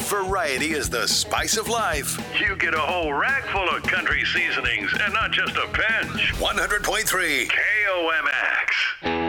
variety is the spice of life. You get a whole rack full of country seasonings and not just a pinch. 100.3 KOMX.